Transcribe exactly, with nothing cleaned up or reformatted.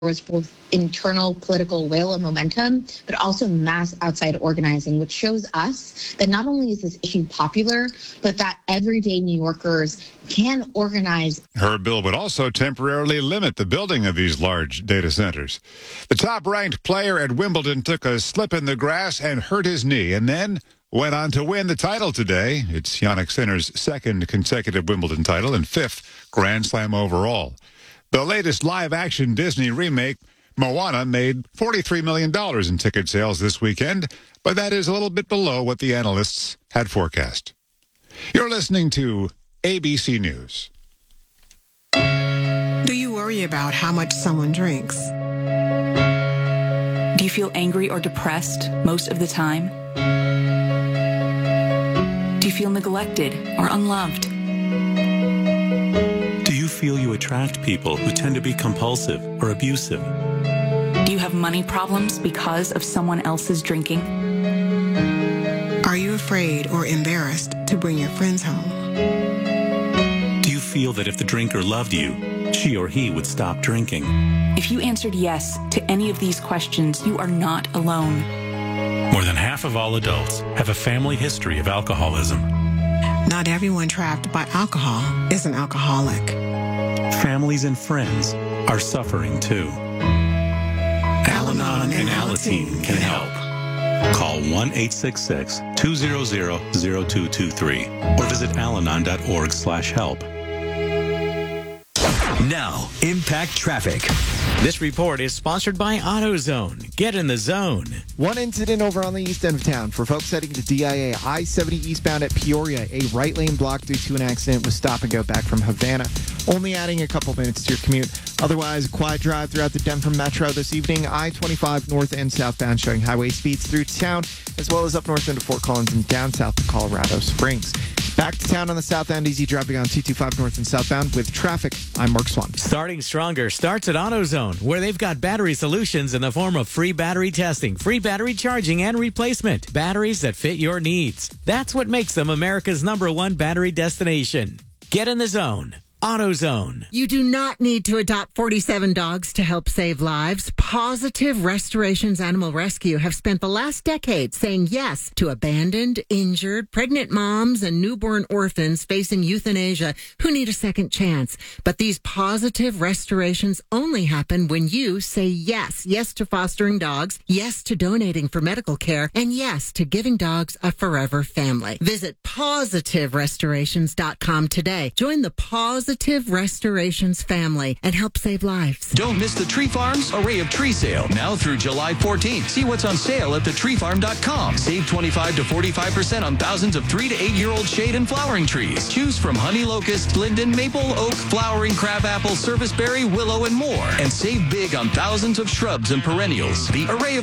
was both internal political will and momentum, but also mass outside organizing, which shows us that not only is this issue popular, but that everyday New Yorkers can organize. Her bill would also temporarily limit the building of these large data centers. The top-ranked player at Wimbledon took a slip in the grass and hurt his knee, and then went on to win the title today. It's Jannik Sinner's second consecutive Wimbledon title and fifth Grand Slam overall. The latest live-action Disney remake, Moana, made forty-three million dollars in ticket sales this weekend, but that is a little bit below what the analysts had forecast. You're listening to A B C News. Do you worry about how much someone drinks? Do you feel angry or depressed most of the time? Do you feel neglected or unloved? Do you feel you attract people who tend to be compulsive or abusive? Do you have money problems because of someone else's drinking? Are you afraid or embarrassed to bring your friends home? Do you feel that if the drinker loved you, she or he would stop drinking? If you answered yes to any of these questions, you are not alone. More than half of all adults have a family history of alcoholism. Not everyone trapped by alcohol is an alcoholic. Families and friends are suffering too. Al-Anon and Alateen can help. Call one eight six six, two zero zero, zero two two three or visit alanon dot org slash help. Now, Impact Traffic. This report is sponsored by AutoZone. Get in the zone. One incident over on the east end of town. For folks heading to D I A, I seventy eastbound at Peoria, a right lane blocked due to an accident with stop and go back from Havana. Only adding a couple minutes to your commute. Otherwise, a quiet drive throughout the Denver Metro this evening. I twenty-five north and southbound showing highway speeds through town, as well as up north into Fort Collins and down south to Colorado Springs. Back to town on the south end, easy driving on two twenty-five north and southbound with traffic. I'm Mark Swan. Starting stronger starts at AutoZone, where they've got battery solutions in the form of free battery testing, free battery charging, and replacement. Batteries that fit your needs. That's what makes them America's number one battery destination. Get in the zone. AutoZone. You do not need to adopt forty-seven dogs to help save lives. Positive Restorations Animal Rescue have spent the last decade saying yes to abandoned, injured, pregnant moms and newborn orphans facing euthanasia who need a second chance. But these positive restorations only happen when you say yes. Yes to fostering dogs, yes to donating for medical care, and yes to giving dogs a forever family. Visit positive restorations dot com today. Join the Positive Positive Restorations family and help save lives. Don't miss the Tree Farm's Array of Tree Sale, now through July fourteenth. See what's on sale at the tree farm dot com. Save twenty-five to forty-five percent on thousands of three to eight year old shade and flowering trees. Choose from honey locust, linden, maple, oak, flowering crabapple, serviceberry, willow, and more. And save big on thousands of shrubs and perennials. The Array of